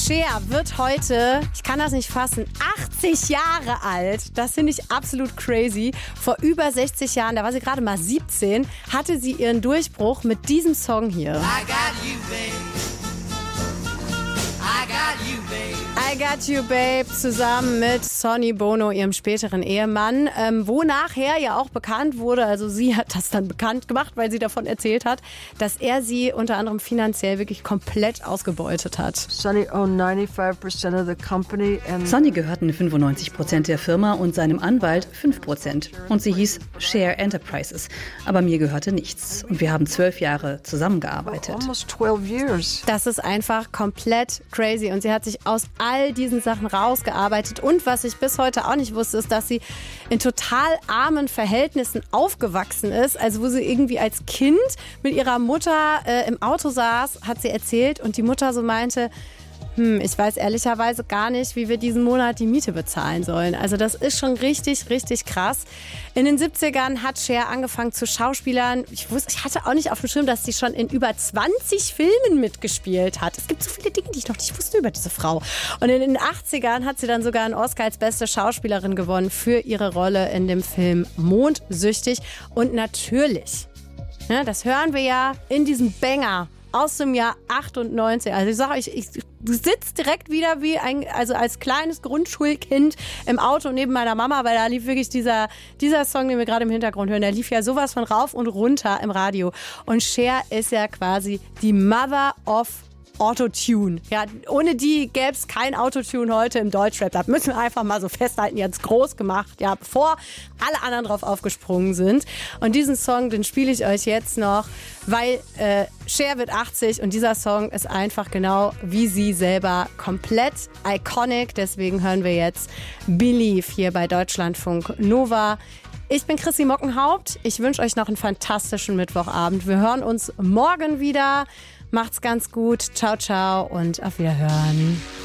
Cher wird heute, ich kann das nicht fassen, 80 Jahre alt. Das finde ich absolut crazy. Vor über 60 Jahren, da war sie gerade mal 17, hatte sie ihren Durchbruch mit diesem Song hier. I got you, babe. I got you, babe. I Got You Babe zusammen mit Sonny Bono, ihrem späteren Ehemann, wo nachher ja auch bekannt wurde, also sie hat das dann bekannt gemacht, weil sie davon erzählt hat, dass er sie unter anderem finanziell wirklich komplett ausgebeutet hat. Sonny owned 95% of the company and Sonny gehörten 95% der Firma und seinem Anwalt 5%. Und sie hieß Cher Enterprises. Aber mir gehörte nichts. Und wir haben 12 Jahre zusammengearbeitet. almost 12 years. Das ist einfach komplett crazy und sie hat sich aus all diesen Sachen rausgearbeitet. Und was ich bis heute auch nicht wusste, ist, dass sie in total armen Verhältnissen aufgewachsen ist. Also wo sie irgendwie als Kind mit ihrer Mutter im Auto saß, hat sie erzählt und die Mutter so meinte, ich weiß ehrlicherweise gar nicht, wie wir diesen Monat die Miete bezahlen sollen. Also das ist schon richtig, richtig krass. In den 70ern hat Cher angefangen zu Schauspielern. Ich hatte auch nicht auf dem Schirm, dass sie schon in über 20 Filmen mitgespielt hat. Es gibt so viele Dinge, die ich noch nicht wusste über diese Frau. Und in den 80ern hat sie dann sogar einen Oscar als beste Schauspielerin gewonnen für ihre Rolle in dem Film Mondsüchtig. Und natürlich, das hören wir ja in diesem Banger aus dem Jahr 98. Also ich sage euch, du sitzt direkt wieder wie als kleines Grundschulkind im Auto neben meiner Mama, weil da lief wirklich dieser Song, den wir gerade im Hintergrund hören, der lief ja sowas von rauf und runter im Radio. Und Cher ist ja quasi die Mother of Autotune. Ja, ohne die gäbe es kein Autotune heute im Deutschrap. Das müssen wir einfach mal so festhalten. Jetzt groß gemacht, ja, bevor alle anderen drauf aufgesprungen sind. Und diesen Song, den spiele ich euch jetzt noch, weil Cher wird 80 und dieser Song ist einfach genau wie sie selber komplett iconic. Deswegen hören wir jetzt Believe hier bei Deutschlandfunk Nova. Ich bin Chrissy Mockenhaupt. Ich wünsche euch noch einen fantastischen Mittwochabend. Wir hören uns morgen wieder. Macht's ganz gut. Ciao, ciao und auf Wiederhören.